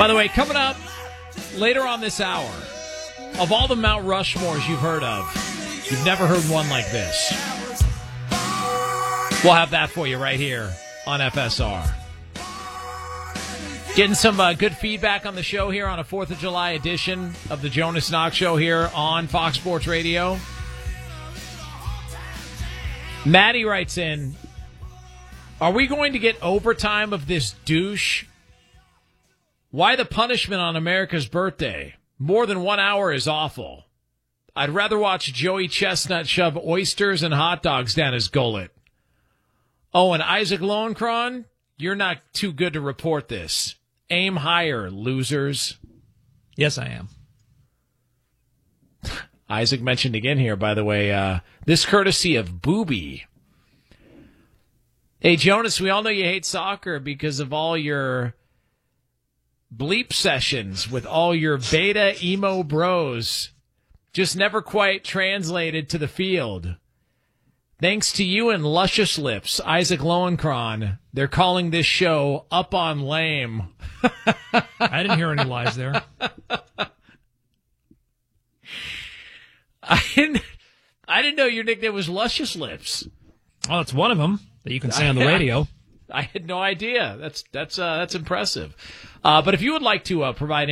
By the way, coming up later on this hour, of all the Mount Rushmores you've heard of, you've never heard one like this. We'll have that for you right here on FSR. Getting some good feedback on the show here on a 4th of July edition of the Jonas Knox Show here on Fox Sports Radio. Maddie writes in, are we going to get overtime of this douche? Why the punishment on America's birthday? More than 1 hour is awful. I'd rather watch Joey Chestnut shove oysters and hot dogs down his gullet. Oh, and Isaac Lowenkron, you're not too good to report this. Aim higher, losers. Yes, I am. Isaac mentioned again here, by the way, this courtesy of Booby. Hey, Jonas, we all know you hate soccer because of all your bleep sessions with all your beta emo bros. Just never quite translated to the field. Thanks to you and Luscious Lips, Isaac Lowenkron, they're calling this show Up on Lame. I didn't hear any lies there. I didn't know your nickname was Luscious Lips. Well, that's one of them that you can say on the radio. I had no idea. That's impressive. But if you would like to provide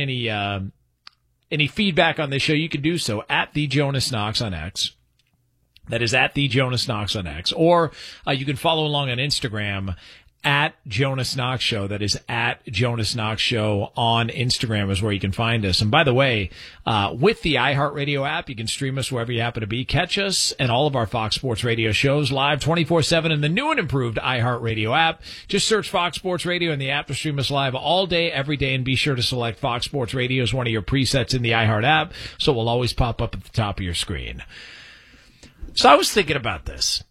any feedback on this show, you can do so at the Jonas Knox on X. That is at the Jonas Knox on X. Or you can follow along on Instagram at Jonas Knox Show. That is at Jonas Knox Show on Instagram is where you can find us. And by the way, with the iHeartRadio app, you can stream us wherever you happen to be. Catch us and all of our Fox Sports Radio shows live 24/7 in the new and improved iHeartRadio app. Just search Fox Sports Radio in the app to stream us live all day, every day, and be sure to select Fox Sports Radio as one of your presets in the iHeart app, so it will always pop up at the top of your screen. So I was thinking about this.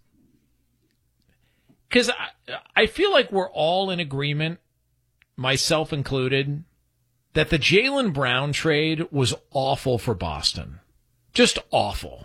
Because I feel like we're all in agreement, myself included, that the Jaylen Brown trade was awful for Boston. Just awful.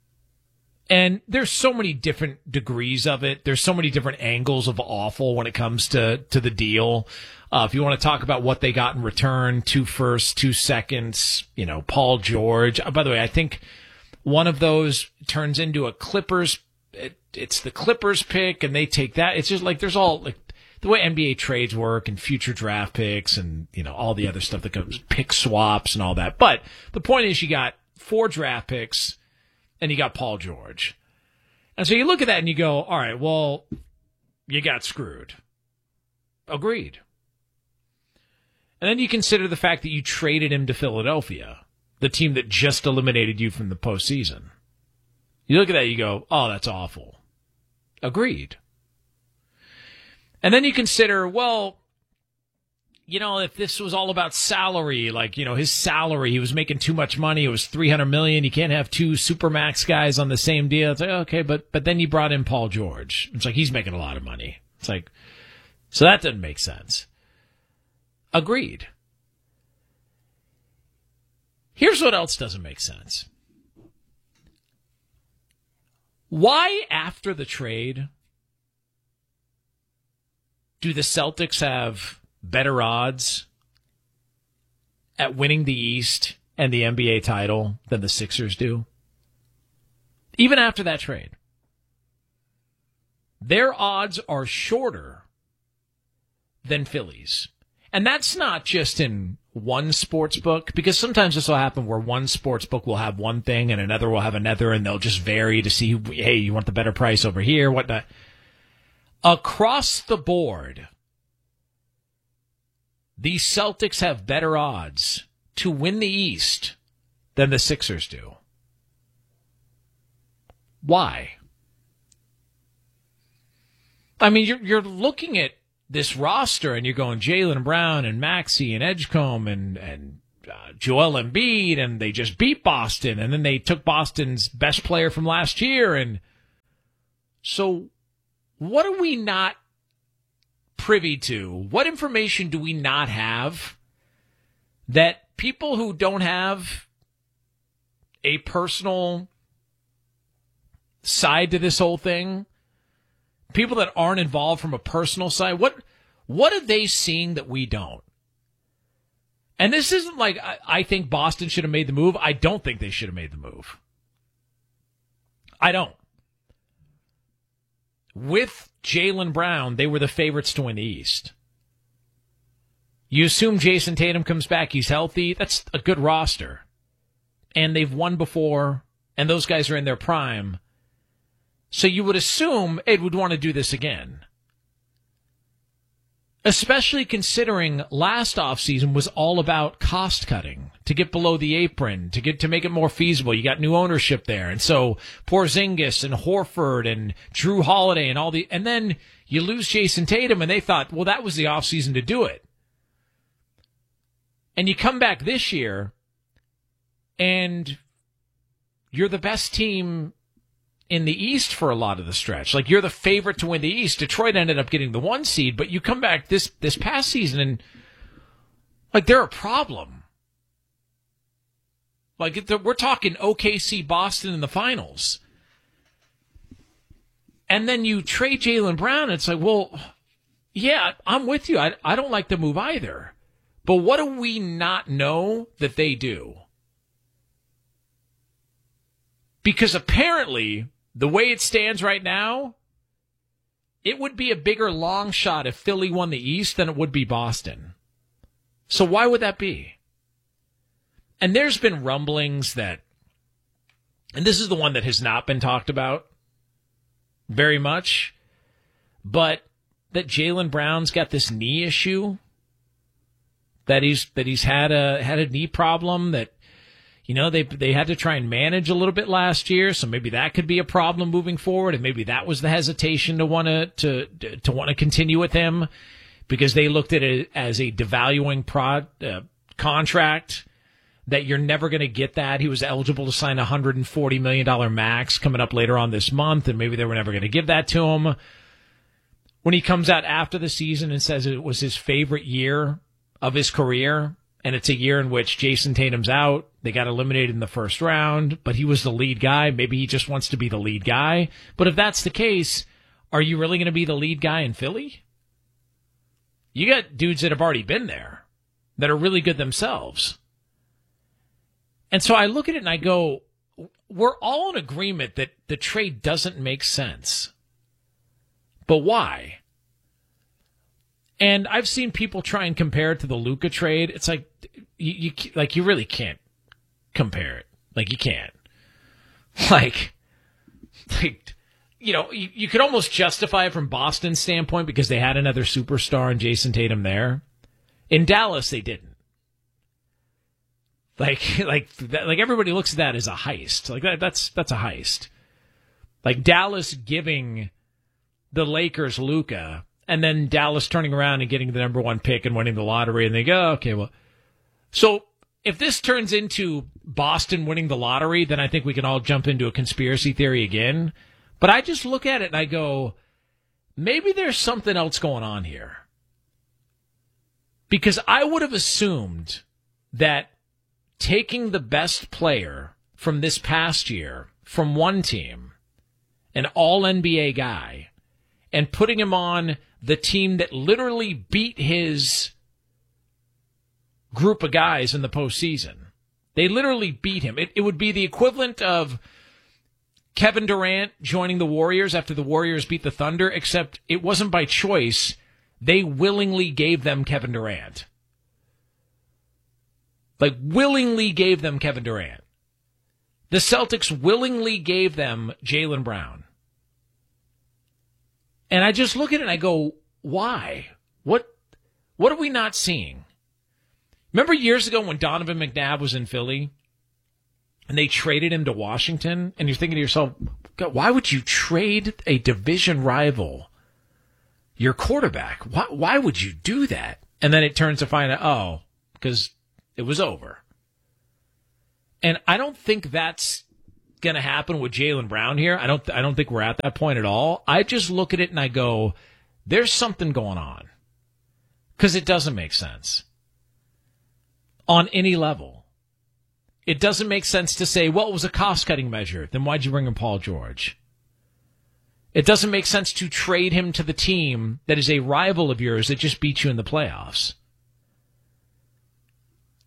And there's so many different degrees of it. There's so many different angles of awful when it comes to the deal. If you want to talk about what they got in return, 2 firsts, 2 seconds, Paul George. By the way, I think one of those turns into a Clippers. It's the Clippers pick, and they take that. It's just like there's all like the way NBA trades work and future draft picks and all the other stuff that comes, pick swaps and all that. But the point is, you got 4 draft picks and you got Paul George, and so you look at that and you go, all right, well, you got screwed. Agreed. And then you consider the fact that you traded him to Philadelphia, the team that just eliminated you from the postseason. You look at that, you go, oh, that's awful. Agreed. And then you consider, well, if this was all about salary, like, his salary, he was making too much money. It was $300 million. You can't have 2 Supermax guys on the same deal. It's like, okay, but then you brought in Paul George. It's like, he's making a lot of money. It's like, so that doesn't make sense. Agreed. Here's what else doesn't make sense. Why, after the trade, do the Celtics have better odds at winning the East and the NBA title than the Sixers do? Even after that trade. Their odds are shorter than Philly's. And that's not just in one sports book, because sometimes this will happen where one sports book will have one thing and another will have another, and they'll just vary to see, hey, you want the better price over here, whatnot. Across the board, the Celtics have better odds to win the East than the Sixers do. Why? I mean, you're looking at this roster, and you're going Jaylen Brown and Maxey and Edgecombe and Joel Embiid, and they just beat Boston, and then they took Boston's best player from last year. And so what are we not privy to? What information do we not have that people who don't have a personal side to this whole thing, people that aren't involved from a personal side, what are they seeing that we don't? And this isn't like I think Boston should have made the move. I don't think they should have made the move. I don't. With Jaylen Brown, they were the favorites to win the East. You assume Jason Tatum comes back, he's healthy. That's a good roster. And they've won before, and those guys are in their prime. So you would assume Ed would want to do this again. Especially considering last offseason was all about cost cutting to get below the apron, to make it more feasible. You got new ownership there. And so Porzingis and Horford and Drew Holiday and then you lose Jason Tatum, and they thought, well, that was the offseason to do it. And you come back this year and you're the best team in the East for a lot of the stretch. Like, you're the favorite to win the East. Detroit ended up getting the 1 seed, but you come back this past season and, like, they're a problem. Like, we're talking OKC Boston in the finals. And then you trade Jaylen Brown, and it's like, well, yeah, I'm with you. I don't like the move either. But what do we not know that they do? Because apparently, the way it stands right now, it would be a bigger long shot if Philly won the East than it would be Boston. So why would that be? And there's been rumblings that, and this is the one that has not been talked about very much, but that Jaylen Brown's got this knee issue, that he's had a knee problem that, you know, they had to try and manage a little bit last year, so maybe that could be a problem moving forward, and maybe that was the hesitation to want to continue with him, because they looked at it as a devaluing contract that you're never going to get that. He was eligible to sign a $140 million max coming up later on this month, and maybe they were never going to give that to him. When he comes out after the season and says it was his favorite year of his career, and it's a year in which Jason Tatum's out, they got eliminated in the first round, but he was the lead guy. Maybe he just wants to be the lead guy. But if that's the case, are you really going to be the lead guy in Philly? You got dudes that have already been there that are really good themselves. And so I look at it and I go, we're all in agreement that the trade doesn't make sense. But why? And I've seen people try and compare it to the Luka trade. It's like you really can't compare it. Like, you can't. Like you know, you could almost justify it from Boston's standpoint because they had another superstar in Jason Tatum there. In Dallas, they didn't. Like everybody looks at that as a heist. Like that's a heist. Like Dallas giving the Lakers Luka, and then Dallas turning around and getting the number 1 pick and winning the lottery, and they go, okay, well. So if this turns into Boston winning the lottery, then I think we can all jump into a conspiracy theory again. But I just look at it and I go, maybe there's something else going on here. Because I would have assumed that taking the best player from this past year from one team, an all-NBA guy, and putting him on the team that literally beat his group of guys in the postseason. They literally beat him. It would be the equivalent of Kevin Durant joining the Warriors after the Warriors beat the Thunder, except it wasn't by choice. They willingly gave them Kevin Durant. Like, willingly gave them Kevin Durant. The Celtics willingly gave them Jaylen Brown. And I just look at it and I go, why? What are we not seeing? Remember years ago when Donovan McNabb was in Philly and they traded him to Washington? And you're thinking to yourself, God, why would you trade a division rival, your quarterback? Why would you do that? And then it turns to find out, because it was over. And I don't think that's going to happen with Jaylen Brown here. I don't think we're at that point at all. I just look at it and I go, there's something going on. Because it doesn't make sense. On any level. It doesn't make sense to say, well, it was a cost-cutting measure. Then why'd you bring in Paul George? It doesn't make sense to trade him to the team that is a rival of yours that just beat you in the playoffs.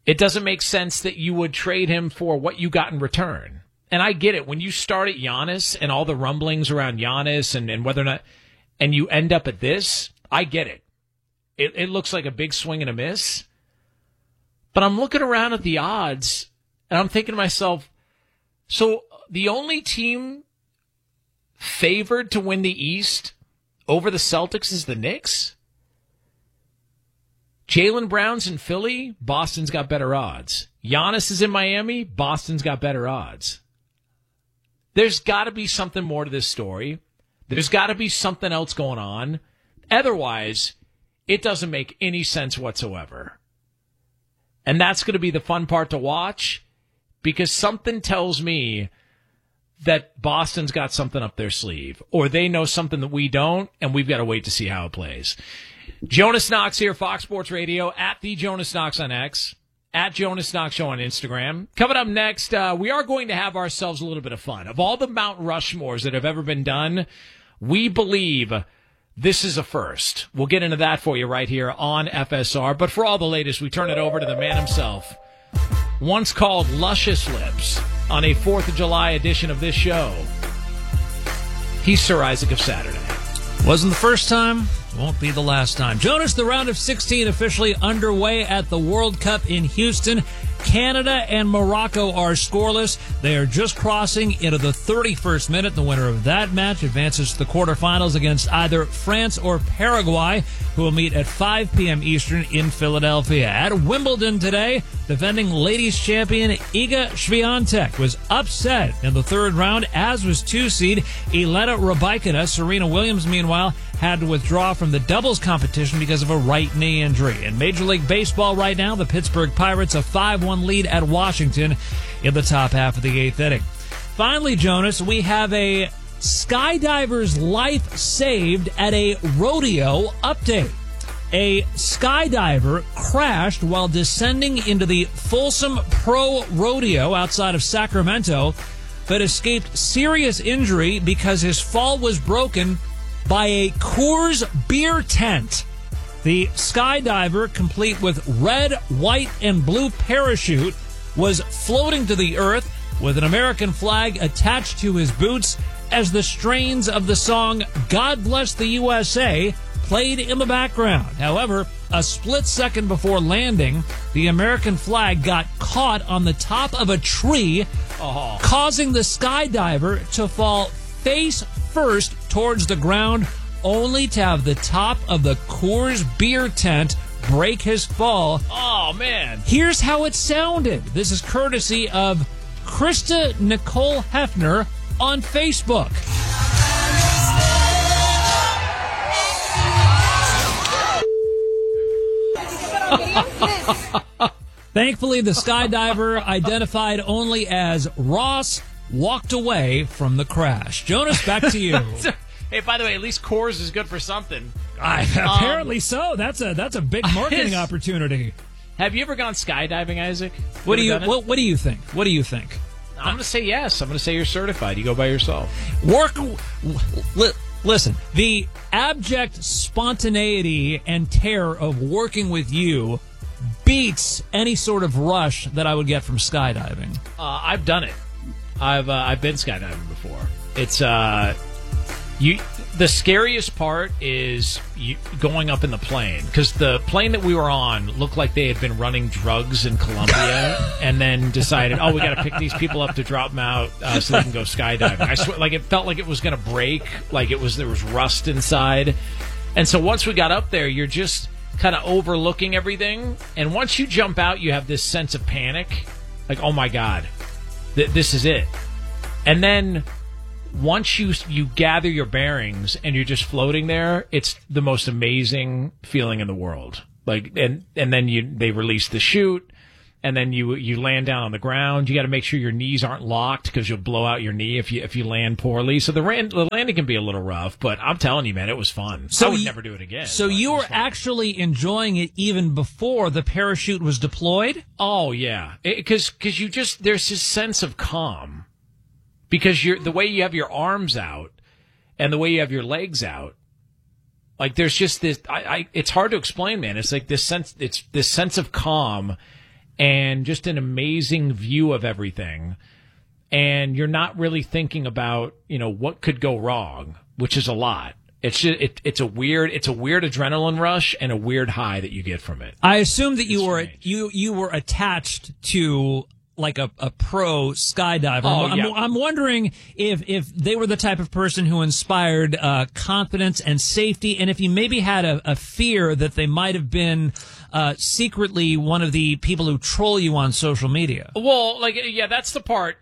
it doesn't make sense that you would trade him for what you got in return. And I get it. When you start at Giannis and all the rumblings around Giannis and whether or not, and you end up at this, I get it. It looks like a big swing and a miss. But I'm looking around at the odds, and I'm thinking to myself, so the only team favored to win the East over the Celtics is the Knicks? Jaylen Brown's in Philly, Boston's got better odds. Giannis is in Miami, Boston's got better odds. There's got to be something more to this story. There's got to be something else going on. Otherwise, it doesn't make any sense whatsoever. And that's going to be the fun part to watch, because something tells me that Boston's got something up their sleeve, or they know something that we don't, and we've got to wait to see how it plays. Jonas Knox here, Fox Sports Radio, at the Jonas Knox on X, at Jonas Knox Show on Instagram. Coming up next, we are going to have ourselves a little bit of fun. Of all the Mount Rushmores that have ever been done, we believe this is a first. We'll get into that for you right here on FSR. But for all the latest, we turn it over to the man himself, once called Luscious Lips, on a 4th of July edition of this show. He's Sir Isaac of Saturday. Wasn't the first time, won't be the last time. Jonas, the round of 16 officially underway at the World Cup in Houston. Canada and Morocco are scoreless. They are just crossing into the 31st minute. The winner of that match advances to the quarterfinals against either France or Paraguay, who will meet at 5 p.m. Eastern in Philadelphia. At Wimbledon today, defending ladies champion Iga Swiatek was upset in the third round, as was 2-seed Elena Rybakina. Serena Williams, meanwhile, had to withdraw from the doubles competition because of a right knee injury. In Major League Baseball right now, the Pittsburgh Pirates a 5-1 lead at Washington in the top half of the 8th inning. Finally, Jonas, we have a skydiver's life saved at a rodeo update. A skydiver crashed while descending into the Folsom Pro Rodeo outside of Sacramento, but escaped serious injury because his fall was broken by a Coors beer tent. The skydiver, complete with red, white, and blue parachute, was floating to the earth with an American flag attached to his boots as the strains of the song God Bless the USA played in the background. However, a split second before landing, the American flag got caught on the top of a tree, causing the skydiver to fall face first towards the ground, only to have the top of the Coors beer tent break his fall. Oh, man. Here's how it sounded. This is courtesy of Krista Nicole Hefner on Facebook. Thankfully, the skydiver, identified only as Ross, walked away from the crash. Jonas, back to you. Hey, by the way, at least Coors is good for something. Apparently so. That's a big marketing opportunity. Have you ever gone skydiving, Isaac? What do you think? What do you think? I'm going to say yes. I'm going to say you're certified. You go by yourself. Listen, the abject spontaneity and terror of working with you beats any sort of rush that I would get from skydiving. I've done it. I've been skydiving before. It's the scariest part is going up in the plane, because the plane that we were on looked like they had been running drugs in Colombia and then decided, we got to pick these people up to drop them out so they can go skydiving. I swear, like, it felt like it was going to break, like there was rust inside. And so once we got up there, you're just kind of overlooking everything. And once you jump out, you have this sense of panic, like, oh my God, this is it. And then once you gather your bearings and you're just floating there, it's the most amazing feeling in the world. Like, and then they release the chute, and then you land down on the ground. You got to make sure your knees aren't locked, because you'll blow out your knee if you land poorly. So the landing can be a little rough, but I'm telling you, man, it was fun. So I would never do it again. So you were actually enjoying it even before the parachute was deployed? Oh yeah, because there's this sense of calm. Because the way you have your arms out and the way you have your legs out, like, there's just this. It's hard to explain, man. It's like this sense of calm, and just an amazing view of everything. And you're not really thinking about, what could go wrong, which is a lot. It's just, it's a weird adrenaline rush and a weird high that you get from it. I assume that you were attached to like a pro skydiver. Oh, yeah. I'm wondering if they were the type of person who inspired confidence and safety, and if you maybe had a fear that they might have been secretly one of the people who troll you on social media. Well, that's the part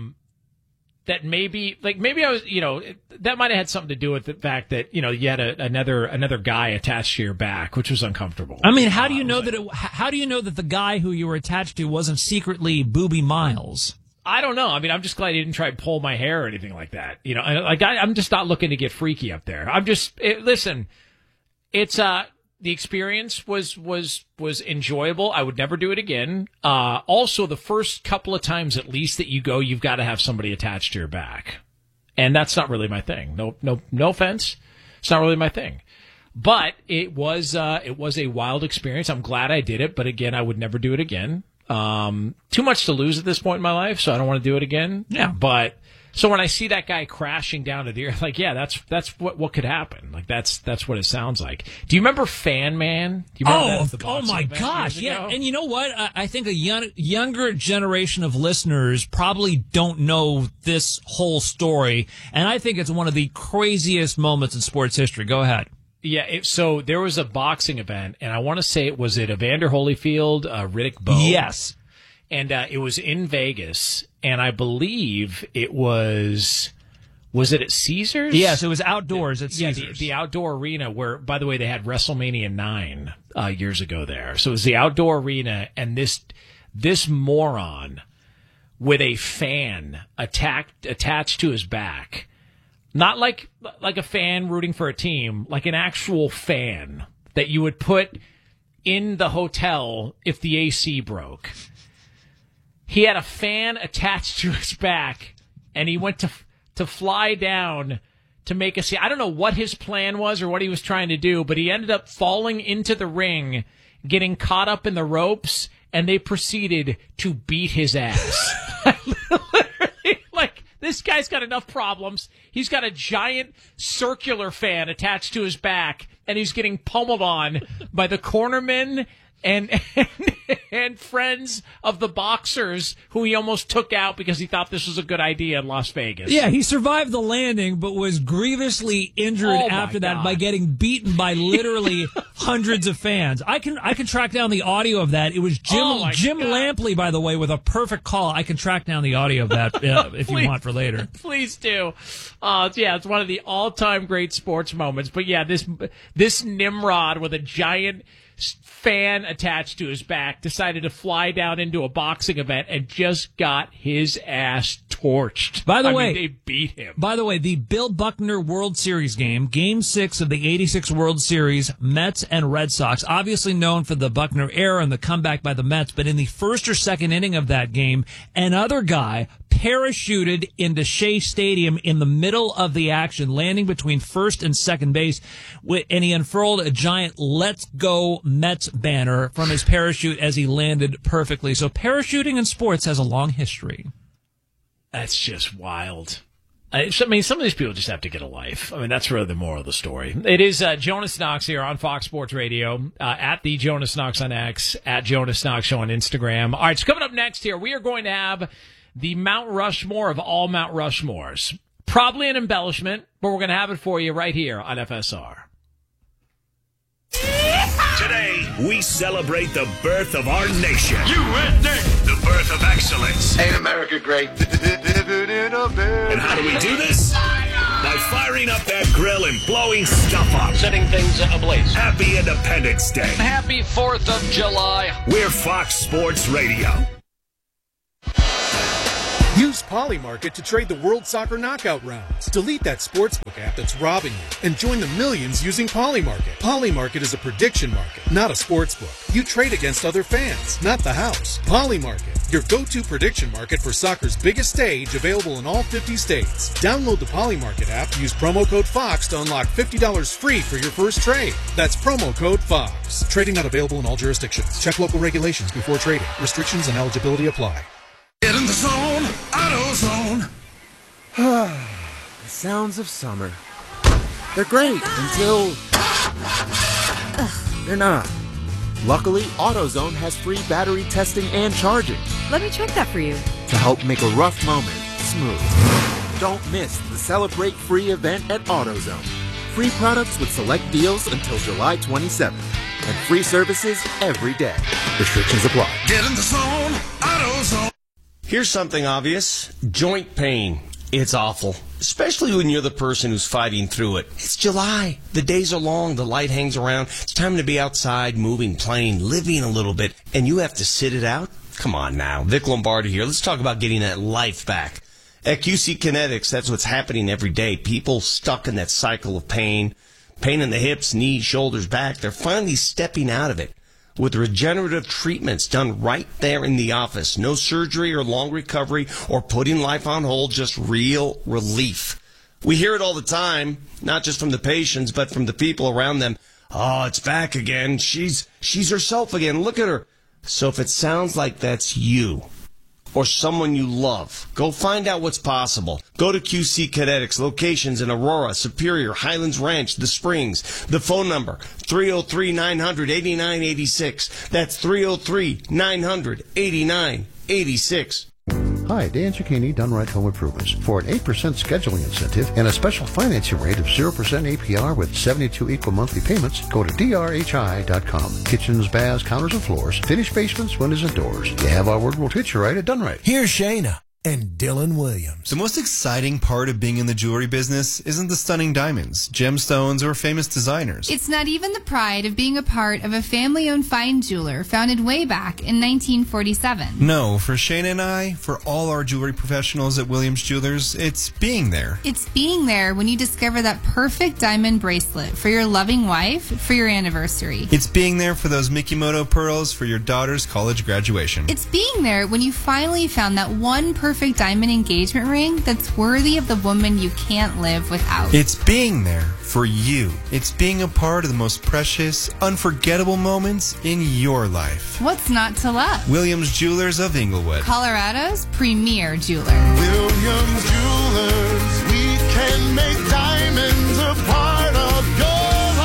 that maybe I was, that might have had something to do with the fact that, you had another guy attached to your back, which was uncomfortable. I mean, how do you know that the guy who you were attached to wasn't secretly Booby Miles? I don't know. I mean, I'm just glad he didn't try to pull my hair or anything like that. I'm just not looking to get freaky up there. Listen, it's, the experience was enjoyable. I would never do it again. Also, the first couple of times at least that you go, you've got to have somebody attached to your back, and that's not really my thing. No offense, it's not really my thing. But it was a wild experience. I'm glad I did it, but again, I would never do it again. Too much to lose at this point in my life, so I don't want to do it again. Yeah, but. So when I see that guy crashing down to the earth, that's what could happen. That's what it sounds like. Do you remember Fan Man? Do you remember oh my gosh, yeah. And you know what? I think a younger generation of listeners probably don't know this whole story, and I think it's one of the craziest moments in sports history. Go ahead. Yeah, so there was a boxing event, and I want to say it was at Evander Holyfield, Riddick Bowe. Yes. And it was in Vegas, and I believe it was it at Caesars? Yes, it was outdoors at Caesars. Yeah, the outdoor arena where, by the way, they had WrestleMania 9 years ago there. So it was the outdoor arena, and this moron with a fan attached to his back, not like a fan rooting for a team, like an actual fan that you would put in the hotel if the AC broke. He had a fan attached to his back, and he went to fly down to make a scene. I don't know what his plan was or what he was trying to do, but he ended up falling into the ring, getting caught up in the ropes, and they proceeded to beat his ass. Literally, this guy's got enough problems. He's got a giant circular fan attached to his back, and he's getting pummeled on by the cornermen and friends of the boxers who he almost took out because he thought this was a good idea in Las Vegas. Yeah, he survived the landing, but was grievously injured after that by getting beaten by literally hundreds of fans. I can track down the audio of that. It was Jim Lampley, by the way, with a perfect call. I can track down the audio of that if you want for later. Please do. It's one of the all-time great sports moments. But yeah, this Nimrod with a giant fan attached to his back decided to fly down into a boxing event and just got his ass torched. By the way, they beat him. By the way, the Bill Buckner World Series game, Game 6 of the 86 World Series, Mets and Red Sox, obviously known for the Buckner era and the comeback by the Mets, but in the first or second inning of that game, another guy parachuted into Shea Stadium in the middle of the action, landing between first and second base, and he unfurled a giant "Let's Go Mets" banner from his parachute as he landed perfectly. So parachuting in sports has a long history. That's just wild. I mean, some of these people just have to get a life. I mean, that's really the moral of the story. It is Jonas Knox here on Fox Sports Radio, at the Jonas Knox on X, at Jonas Knox Show on Instagram. All right, so coming up next here, we are going to have the Mount Rushmore of all Mount Rushmores. Probably an embellishment, but we're going to have it for you right here on FSR. Today, we celebrate the birth of our nation. USA! The birth of excellence. Ain't America great? And how do we do this? By firing up that grill and blowing stuff up. Setting things ablaze. Happy Independence Day. Happy 4th of July. We're Fox Sports Radio. Use Polymarket to trade the World Soccer Knockout rounds. Delete that sportsbook app that's robbing you and join the millions using Polymarket. Polymarket is a prediction market, not a sportsbook. You trade against other fans, not the house. Polymarket, your go-to prediction market for soccer's biggest stage, available in all 50 states. Download the Polymarket app, use promo code FOX to unlock $50 free for your first trade. That's promo code FOX. Trading not available in all jurisdictions. Check local regulations before trading. Restrictions and eligibility apply. Get in the zone, AutoZone. The sounds of summer. They're great until they're not. Luckily, AutoZone has free battery testing and charging Let me check that for you. to help make a rough moment smooth. Don't miss the Celebrate Free event at AutoZone. Free products with select deals until July 27th. And free services every day. Restrictions apply. Get in the zone, AutoZone. Here's something obvious. Joint pain. It's awful. Especially when you're the person who's fighting through it. It's July. The days are long. The light hangs around. It's time to be outside, moving, playing, living a little bit. And you have to sit it out? Come on now. Vic Lombardi here. Let's talk about getting that life back. At QC Kinetics, that's what's happening every day. People stuck in that cycle of pain. Pain in the hips, knees, shoulders, back. They're finally stepping out of it. With regenerative treatments done right there in the office. No surgery or long recovery or putting life on hold, just real relief. We hear it all the time, not just from the patients, but from the people around them. Oh, it's back again. She's herself again. Look at her. So if it sounds like that's you or someone you love, go find out what's possible. Go to QC Kinetics, locations in Aurora, Superior, Highlands Ranch, The Springs. The phone number, 303-900-8986. That's 303-900-8986. Hi, Dan Cicchini, Done Right Home Improvements. For an 8% scheduling incentive and a special financing rate of 0% APR with 72 equal monthly payments, go to drhi.com. Kitchens, baths, counters, and floors, finished basements, windows, and doors. You have our word, we'll treat you right at Done Right. Here's Shayna and Dylan Williams. The most exciting part of being in the jewelry business isn't the stunning diamonds, gemstones, or famous designers. It's not even the pride of being a part of a family-owned fine jeweler founded way back in 1947. No, for Shayna and I, for all our jewelry professionals at Williams Jewelers, it's being there. It's being there when you discover that perfect diamond bracelet for your loving wife for your anniversary. It's being there for those Mikimoto pearls for your daughter's college graduation. It's being there when you finally found that one perfect diamond engagement ring that's worthy of the woman you can't live without. It's being there for you. It's being a part of the most precious, unforgettable moments in your life. What's not to love? Williams Jewelers of Inglewood, Colorado's premier jeweler. Williams Jewelers, we can make diamonds a part of your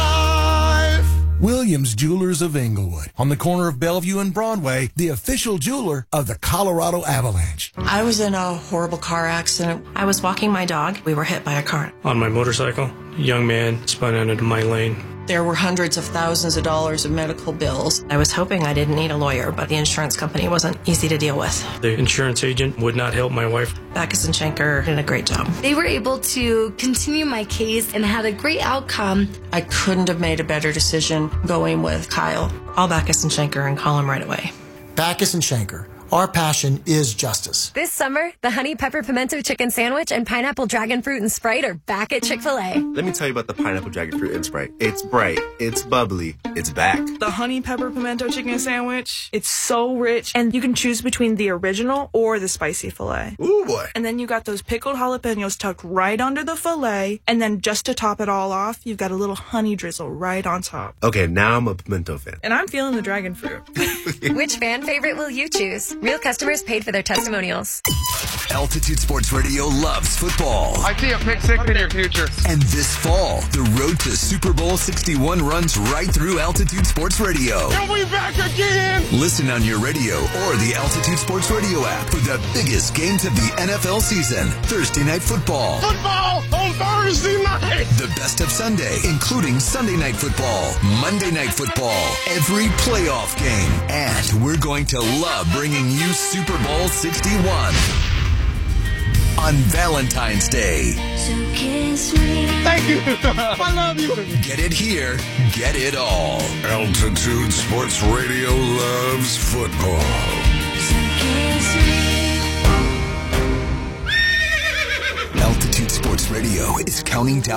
life. Williams Jewelers of Inglewood, on the corner of Bellevue and Broadway, the official jeweler of the Colorado Avalanche. I was in a horrible car accident. I was walking my dog. We were hit by a car. On my motorcycle, a young man spun out into my lane. There were hundreds of thousands of dollars of medical bills. I was hoping I didn't need a lawyer, but the insurance company wasn't easy to deal with. The insurance agent would not help my wife. Backus and Schenker did a great job. They were able to continue my case and had a great outcome. I couldn't have made a better decision going with Kyle. Call Backus and Schenker and call him right away. Backus and Schenker. Our passion is justice. This summer, the Honey Pepper Pimento Chicken Sandwich and Pineapple Dragon Fruit and Sprite are back at Chick-fil-A. Let me tell you about the Pineapple Dragon Fruit and Sprite. It's bright, it's bubbly, it's back. The Honey Pepper Pimento Chicken Sandwich, it's so rich, and you can choose between the original or the spicy filet. Ooh, boy. And then you got those pickled jalapenos tucked right under the filet, and then just to top it all off, you've got a little honey drizzle right on top. Okay, now I'm a pimento fan. And I'm feeling the dragon fruit. Which fan favorite will you choose? Real customers paid for their testimonials. Altitude Sports Radio loves football. I see a pick six in your future. And this fall, the road to Super Bowl 61 runs right through Altitude Sports Radio. Are we back again? Listen on your radio or the Altitude Sports Radio app for the biggest games of the NFL season. Thursday Night Football. Football on Thursday night. The best of Sunday, including Sunday Night Football, Monday Night Football, every playoff game. And we're going to love bringing you Super Bowl 61 on Valentine's Day. So kiss me. Thank you. I love you. Get it here. Get it all. Altitude Sports Radio loves football. So kiss me. Sports Radio is counting down